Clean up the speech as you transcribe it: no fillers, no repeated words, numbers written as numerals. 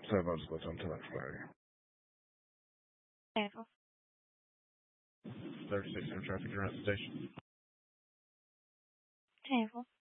Servo, ascoltando telephone. Careful. 36 in traffic around the station. Careful.